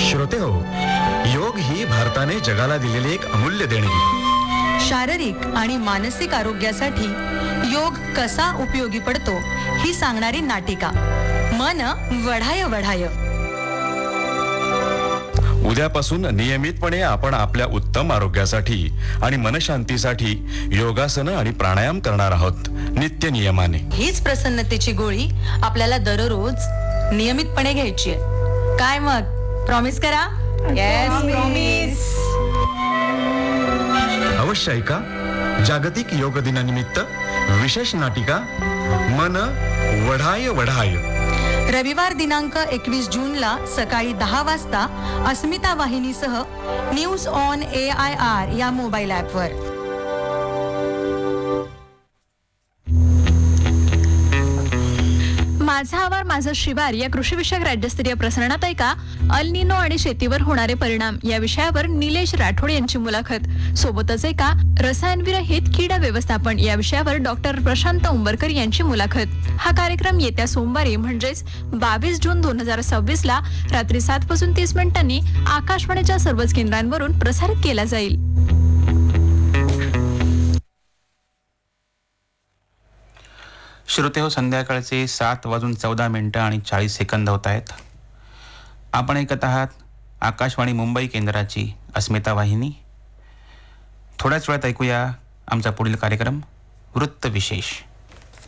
श्रोते हो, योग ही भारताने जगाला दिलेली एक अमूल्य देणगी. शारीरिक आणि मानसिक आरोग्यासाठी योग कसा उपयोगी पडतो ही सांगणारी नाटिका मन वढाय वढाय. उद्यापासून नियमितपणे आपण आपल्या उत्तम आरोग्यासाठी आणि मनशांतीसाठी योगासनं आणि प्राणायाम करणार आहोत नित्य नियमाने. हीच प्रसन्नतेची गोळी आपल्याला दररोज नियमितपणे घ्यायची आहे. काय मग, प्रॉमिस करा? Yes, promise. अवश्य ऐका. जागतिक योग दिनानिमित्त विशेष नाटिका मन वढाय वढाय. रविवार दिनांक 21 जूनला सकाळी 10 वाजता अस्मिता वाहिनीसह न्यूज ऑन AIR या मोबाईल ॲपवर. माझा आवार माझं शिवार या कृषीविषयक राज्यस्तरीय प्रसारणात ऐका अल निनो आणि शेतीवर होणारे परिणाम या विषयावर निलेश राठोड यांची मुलाखत. सोबतच ऐका रसायनविरहित कीड व्यवस्थापन या विषयावर डॉक्टर प्रशांत उंबरकर यांची मुलाखत. हा कार्यक्रम येत्या सोमवारी म्हणजेच 22 जून 2026 ला रात्री 7:30 आकाशवाणीच्या सर्वच केंद्रांवरून प्रसारित केला जाईल. श्रोते हो, संध्याकाळचे 7:14 आणि 40 सेकंद होत आहेत. आपण ऐकत आहात आकाशवाणी मुंबई केंद्राची अस्मिता वाहिनी. थोड्याच वेळात ऐकूया आमचा पुढील कार्यक्रम वृत्त विशेष.